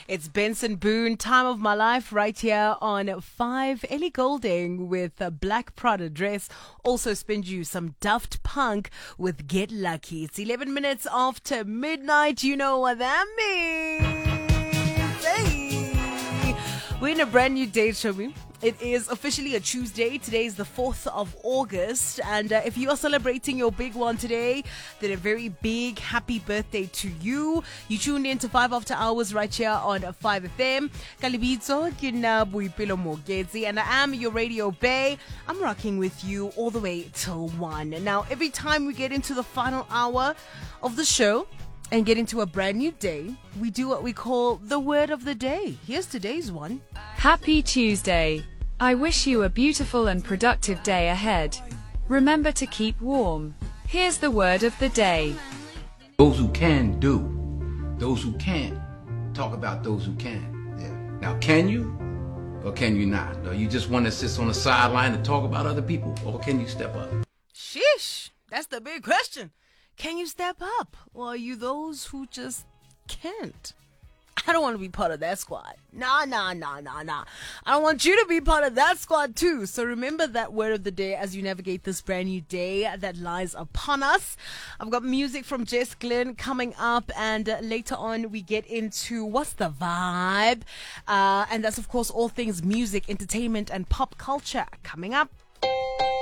It's Benson Boone, Time of My Life, right here on 5. Ellie Goulding with a Black Prada dress. Also spin you some Daft Punk with Get Lucky. It's 11 minutes after midnight. You know what that means. Hey. We're in a brand new day, Shobi. It is officially a Tuesday. Today is the 4th of August. And if you are celebrating your big one today, then a very big happy birthday to you. You tuned in to 5 After Hours right here on 5FM. Kalibitso, ke nna Boipelo Mogezi, and I am your Radio Bay. I'm rocking with you all the way till 1. Now, every time we get into the final hour of the show and get into a brand new day, we do what we call the word of the day. Here's today's one. Happy Tuesday. I wish you a beautiful and productive day ahead. Remember to keep warm. Here's the word of the day. Those who can do. Those who can't. Talk about those who can. Yeah. Now, can you or can you not? Or you just want to sit on the sideline and talk about other people? Or can you step up? Sheesh, that's the big question. Can you step up? Or are you those who just can't? I don't want to be part of that squad. Nah. I don't want you to be part of that squad too. So remember that word of the day as you navigate this brand new day that lies upon us. I've got music from Jess Glynn coming up, and later on we get into What's the Vibe? And that's of course all things music, entertainment and pop culture coming up.